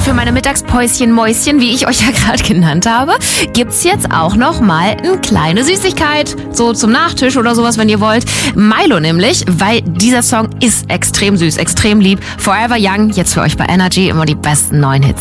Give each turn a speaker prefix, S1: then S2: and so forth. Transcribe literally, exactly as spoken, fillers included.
S1: für meine Mittagspäuschen Mäuschen, wie ich euch ja gerade genannt habe, gibt's jetzt auch noch mal eine kleine Süßigkeit, so zum Nachtisch oder sowas, wenn ihr wollt. Milo nämlich, weil dieser Song ist extrem süß, extrem lieb. Forever Young, jetzt für euch bei Energy, immer die besten neuen Hits.